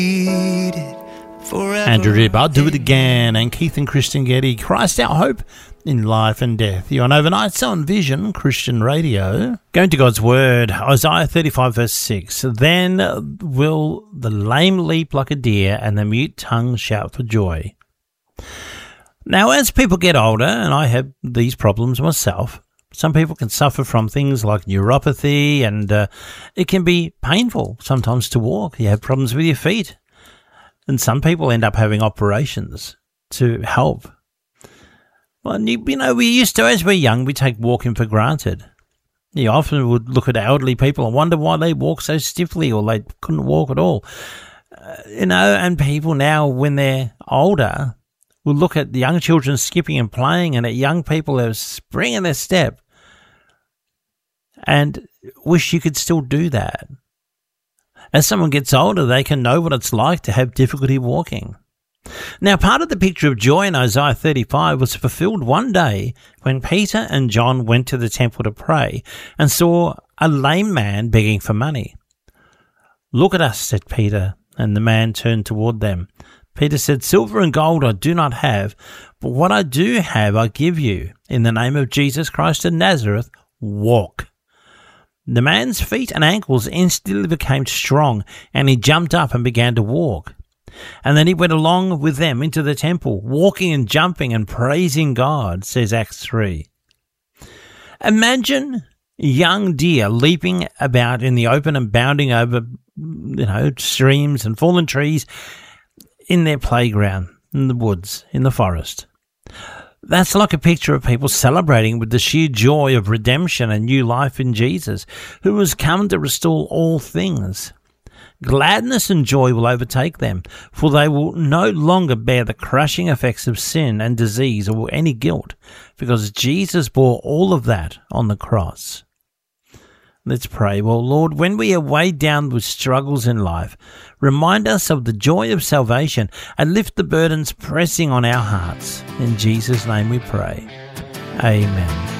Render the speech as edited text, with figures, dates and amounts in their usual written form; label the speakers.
Speaker 1: Andrew Gibb, I'll do it again, and Keith and Christian Getty, Christ our hope in life and death. You're on Overnights on Vision Christian Radio. Going to God's Word, Isaiah 35 verse 6. Then will the lame leap like a deer, and the mute tongue shout for joy. Now, as people get older, and I have these problems myself, some people can suffer from things like neuropathy, and it can be painful sometimes to walk. You have problems with your feet. And some people end up having operations to help. Well, you know, we used to, as we're young, we take walking for granted. You often would look at elderly people and wonder why they walk so stiffly or they couldn't walk at all. And people now, when they're older, will look at the young children skipping and playing, and at young people who are springing their step, and wish you could still do that. As someone gets older, they can know what it's like to have difficulty walking. Now, part of the picture of joy in Isaiah 35 was fulfilled one day when Peter and John went to the temple to pray and saw a lame man begging for money. "Look at us," said Peter, and the man turned toward them. Peter said, "Silver and gold I do not have, but what I do have I give you. In the name of Jesus Christ of Nazareth, walk." The man's feet and ankles instantly became strong, and he jumped up and began to walk. And then he went along with them into the temple, walking and jumping and praising God, says Acts 3. Imagine young deer leaping about in the open and bounding over, streams and fallen trees in their playground, in the woods, in the forest. That's like a picture of people celebrating with the sheer joy of redemption and new life in Jesus, who has come to restore all things. Gladness and joy will overtake them, for they will no longer bear the crushing effects of sin and disease or any guilt, because Jesus bore all of that on the cross. Let's pray. Well, Lord, when we are weighed down with struggles in life, remind us of the joy of salvation and lift the burdens pressing on our hearts. In Jesus' name we pray. Amen.